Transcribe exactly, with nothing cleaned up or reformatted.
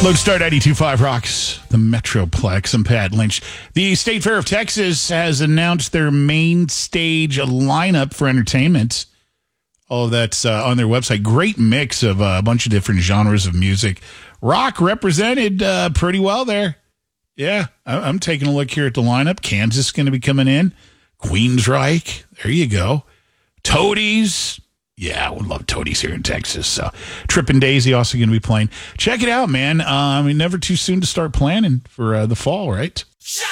Lone Star ninety-two point five rocks the Metroplex. I'm Pat Lynch. The State Fair of Texas has announced their main stage lineup for entertainment. All of that's uh, on their website. Great mix of uh, a bunch of different genres of music. Rock represented uh, pretty well there. Yeah, I- I'm taking a look here at the lineup. Kansas is going to be coming in. Queensryche. There you go. Toadies. Yeah, I would love Toadies here in Texas. So, Trippin' Daisy also going to be playing. Check it out, man. Uh, I mean, never too soon to start planning for uh, the fall, right?